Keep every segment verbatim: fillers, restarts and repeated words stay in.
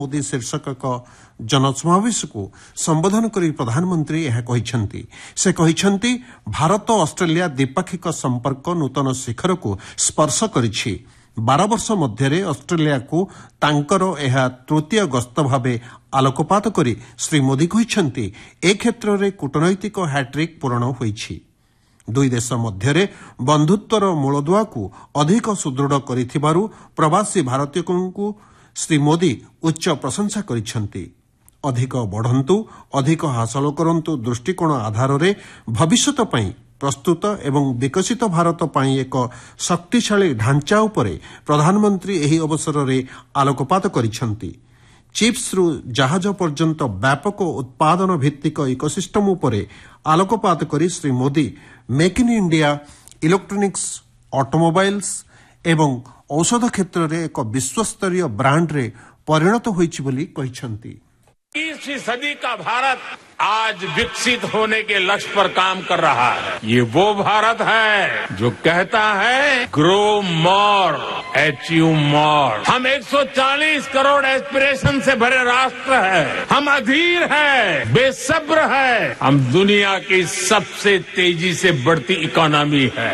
मोदी शीर्षक एक जनसमावेश को संबोधन कर प्रधानमंत्री यह कहते से कहते भारत ऑस्ट्रेलिया द्विपाक्षिक संपर्क नूतन शिखर को स्पर्श करिछि। बारह वर्ष मध्य ऑस्ट्रेलिया को तांकर यह तृतीय गस्त भाव आलोकपात करी श्री मोदी कहते ए क्षेत्र में कूटनैतिक हैट्रिक पूरण होइछि। दुई देश मध्य बंधुत्वर मूलदुआ को अधिक सुदृढ़ करिथिबारु प्रवासी भारतीयों को श्री मोदी उच्च प्रशंसा करिसेंति। अधिक बढ़ंतु अधिक हासिल करंतु दृष्टिकोण आधार में भविष्यत पई प्रस्तुत एवं विकसित भारत पई एक शक्तिशाली ढांचा उपरे प्रधानमंत्री एही अवसर में आलोकपात करिसेंति। चिप्स रु जहाज पर्यंत व्यापक उत्पादन भित्तिक इकोसिस्टम उपरे आलोकपात करी Shri Modi make in India electronics automobiles एवं औषध क्षेत्र में एक विश्वस्तरीय ब्रांड रे परिणत होइछि बोली कहिसेंति। इक्कीसवीं सदी का भारत आज विकसित होने के लक्ष्य पर काम कर रहा है। ये वो भारत है जो कहता है ग्रो मोर अचीव मोर। हम एक सौ चालीस करोड़ एस्पिरेशन से भरे राष्ट्र है। हम अधीर है, बेसब्र है। हम दुनिया की सबसे तेजी से बढ़ती इकोनॉमी है।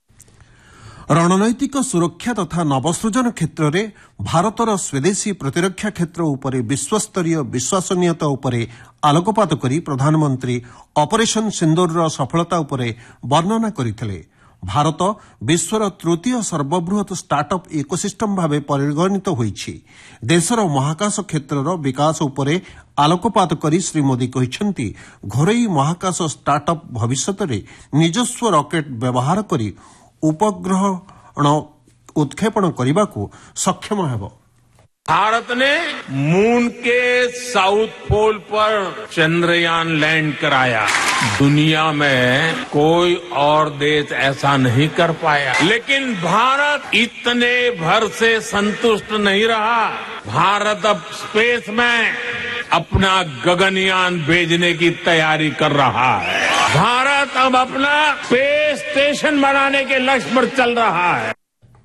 रणनैतिक सुरक्षा तथा नवसृजन क्षेत्र में भारतर स्वदेशी प्रतिरक्षा क्षेत्र उपरे विश्वस्तरीय विश्वसनीयता उपरे आलोकपात करी प्रधानमंत्री ऑपरेशन सिंदूर सफलता उपरे वर्णना करथिले। भारत विश्वर तृतीय सर्वबृहत स्टार्टअप इकोसिस्टम भाव परिगणित होइछि। देशर महाकाश क्षेत्रर विकास उपरे आलोकपात करी श्री मोदी कहिसेंति घरोई महाकाश स्टार्टअप भविष्यत में निजस्व रॉकेट व्यवहार करी उपग्रह उत्क्षेपण करने को सक्षम है। भारत ने मून के साउथ पोल पर चंद्रयान लैंड कराया। दुनिया में कोई और देश ऐसा नहीं कर पाया। लेकिन भारत इतने भर से संतुष्ट नहीं रहा। भारत अब स्पेस में अपना गगनयान भेजने की तैयारी कर रहा है। भारत अब अपना स्पेस स्टेशन बनाने के लक्ष्य पर चल रहा है।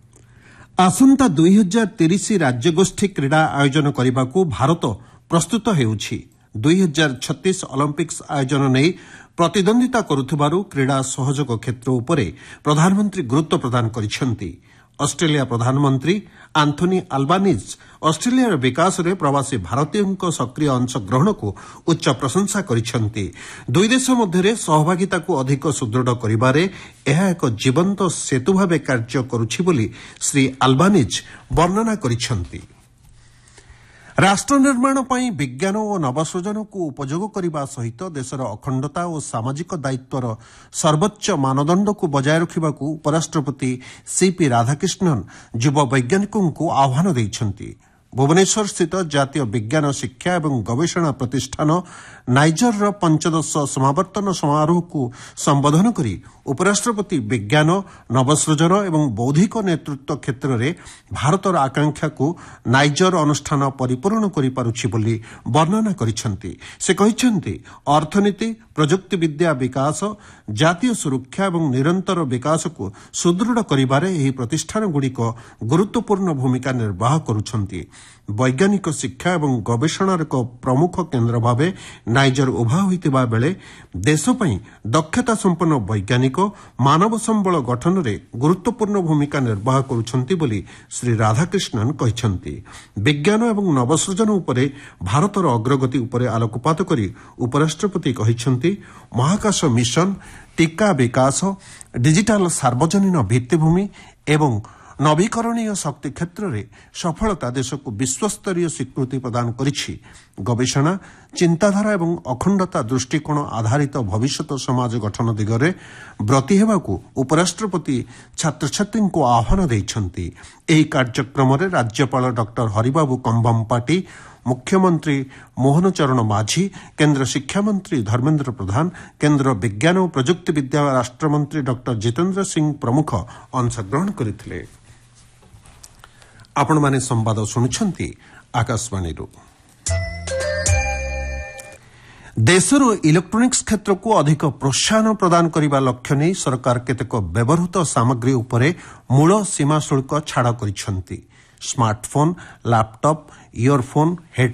आसंता दुई हजार तीस राज्यगोष्ठी क्रीड़ा आयोजन करने को भारत प्रस्तुत हेउछि। दुई हजार छत्तीस ओलंपिक्स आयोजन नहीं प्रतिद्वंदिता करुथिबारु क्रीड़ा सहयोग क्षेत्र उपरे प्रधानमंत्री गुरुत्व प्रदान करिसेंति। ऑस्ट्रेलिया प्रधानमंत्री आंथोनी अल्बानीज ऑस्ट्रेलिया विकास में प्रवासी भारतीयों सक्रिय अंशग्रहण को उच्च प्रशंसा करिसेंति। दुई देश मध्य सहभागिता को अधिक सुदृढ़ करिबारे यह एक जीवंत सेतु भाव कार्य करुछि बोली श्री अल्बानीज वर्णना करिसेंति। राष्ट्र निर्माण पई विज्ञान और नवसृजन को उपयोग करने सहित देशर अखंडता और सामाजिक दायित्वर सर्वोच्च मानदंड को बजाय रखा उपराष्ट्रपति सीपी राधाकृष्णन युवा वैज्ञानिकों को आह्वान देइछन्ति। भुवनेश्वर स्थित जातीय विज्ञान शिक्षा एवं गवेषणा प्रतिष्ठान नाइजर पंचदश समावर्तन समारोह को संबोधन करी उपराष्ट्रपति विज्ञान नवसृजन एवं बौद्धिक नेतृत्व क्षेत्र में भारतर आकांक्षा को नाइजर अनुष्ठान परिपूर्ण करि पारुछि बोली वर्णना करिसेंति। से कहिसेंति अर्थनीति प्रजुक्ति विद्या विकास जातीय सुरक्षा एवं निरंतर विकास को सुदृढ़ करिबारे एही प्रतिष्ठानगुड़िक गुरुत्वपूर्ण भूमिका निर्वाह करुछन्ति। वैज्ञानिक शिक्षा एवं गवेषणार एक प्रमुख केन्द्र भाव नाइजर उभा होइतिबा बेले देश पई दक्षता संपन्न वैज्ञानिक मानव संबल गठन में गुरुत्वपूर्ण भूमिका निर्वाह करुछन्ति बोली श्री राधाकृष्णन कहिसेंति। विज्ञान एवं नवसृजन उपरे भारतर अग्रगति उपरे आलोकपात करी उपराष्ट्रपति कहिसेंति महाकाश मिशन टीका विकास डिजिटल सार्वजनीन भित्तिभूमि एवं नवीकरणीय शक्ति क्षेत्र में सफलता देश को विश्वस्तरीय स्वीकृति प्रदान करिछि। गवेषणा चिंताधारा एवं अखंडता दृष्टिकोण आधारित भविष्यत समाज गठन दिगरे ब्रती हेबाकू उपराष्ट्रपति छात्र छात्री को आह्वान देइछन्ति। एही कार्यक्रम में राज्यपाल डॉक्टर हरिबाबू कंभमपाटी मुख्यमंत्री मोहन चरण माझी केन्द्र शिक्षा मंत्री धर्मेन्द्र प्रधान केन्द्र विज्ञान और प्रजुक्ति विद्या राष्ट्रमंत्री डॉक्टर जितेन्द्र सिंह प्रमुख अंशग्रहण करथिले। आपण माने संवाद सुनुछन्ति आकाशवाणी। देशर इलेक्ट्रोनिक्स क्षेत्र को अधिक प्रोत्साहन प्रदान करने लक्ष्य नहीं सरकार केतेक व्यवहृत सामग्री उपरे मूल सीमा शुल्क छाड़ करिसेंति। Smartphone laptop earphone head